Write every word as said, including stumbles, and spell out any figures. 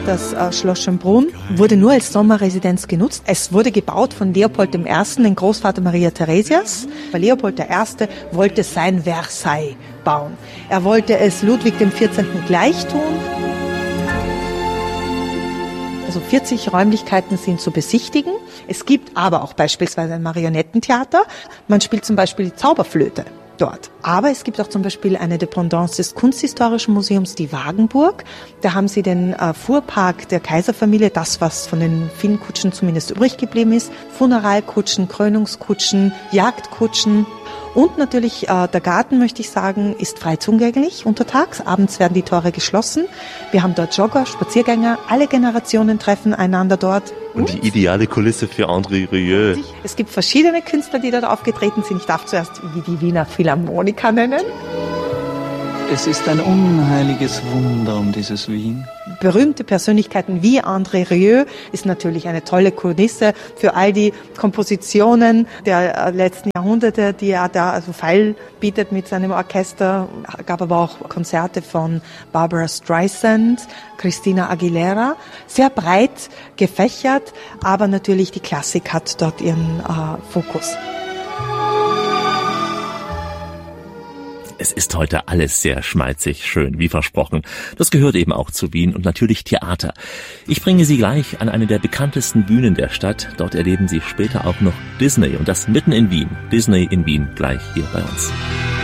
Das äh, Schloss Schönbrunn wurde nur als Sommerresidenz genutzt. Es wurde gebaut von Leopold der Erste., den Großvater Maria Theresias. Weil Leopold der Erste. wollte sein Versailles bauen. Er wollte es Ludwig dem Vierzehnten gleich tun. Also vierzig Räumlichkeiten sind zu besichtigen. Es gibt aber auch beispielsweise ein Marionettentheater. Man spielt zum Beispiel die Zauberflöte dort. Aber es gibt auch zum Beispiel eine Dependance des Kunsthistorischen Museums, die Wagenburg. Da haben sie den äh, Fuhrpark der Kaiserfamilie, das, was von den vielen Kutschen zumindest übrig geblieben ist. Funeralkutschen, Krönungskutschen, Jagdkutschen. Und natürlich äh, der Garten, möchte ich sagen, ist frei zugänglich untertags. Abends werden die Tore geschlossen. Wir haben dort Jogger, Spaziergänger. Alle Generationen treffen einander dort. Und die ideale Kulisse für André Rieu. Es gibt verschiedene Künstler, die dort aufgetreten sind. Ich darf zuerst wie die Wiener Philharmoniker nennen. Es ist ein unheiliges Wunder um dieses Wien. Berühmte Persönlichkeiten wie André Rieu ist natürlich eine tolle Kulisse für all die Kompositionen der letzten Jahrhunderte, die er da also feil bietet mit seinem Orchester. Es gab aber auch Konzerte von Barbara Streisand, Christina Aguilera. Sehr breit gefächert, aber natürlich die Klassik hat dort ihren äh, Fokus. Es ist heute alles sehr schmalzig, schön, wie versprochen. Das gehört eben auch zu Wien und natürlich Theater. Ich bringe Sie gleich an eine der bekanntesten Bühnen der Stadt. Dort erleben Sie später auch noch Disney und das mitten in Wien. Disney in Wien, gleich hier bei uns.